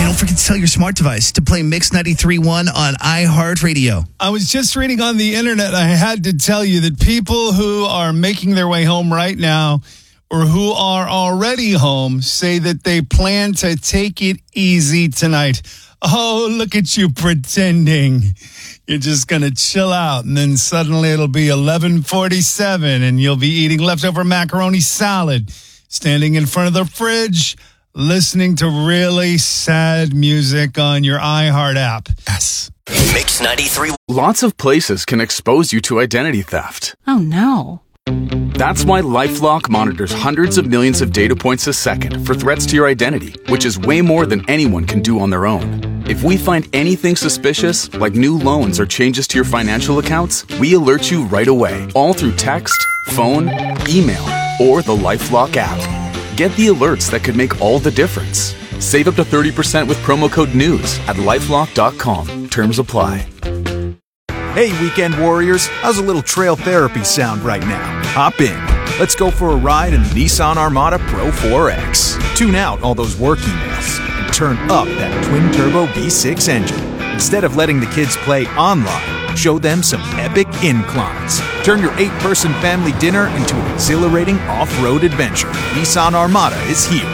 And don't forget to tell your smart device to play Mix 93.1 on iHeartRadio. I was just reading on the internet, I had to tell you that people who are making their way home right now or who are already home say that they plan to take it easy tonight. Oh, look at you pretending. You're just going to chill out, and then suddenly it'll be 11:47, and you'll be eating leftover macaroni salad, standing in front of the fridge, listening to really sad music on your iHeart app. Yes. Mix 93. Lots of places can expose you to identity theft. Oh, no. That's why LifeLock monitors hundreds of millions of data points a second for threats to your identity, which is way more than anyone can do on their own. If we find anything suspicious, like new loans or changes to your financial accounts, we alert you right away, all through text, phone, email, or the LifeLock app. Get the alerts that could make all the difference. Save up to 30% with promo code NEWS at LifeLock.com. Terms apply. Hey, weekend warriors, how's a little trail therapy sound right now? Hop in. Let's go for a ride in the Nissan Armada Pro 4X. Tune out all those work emails and turn up that twin-turbo V6 engine. Instead of letting the kids play online, show them some epic inclines. Turn your 8-person family dinner into an exhilarating off-road adventure. Nissan Armada is here.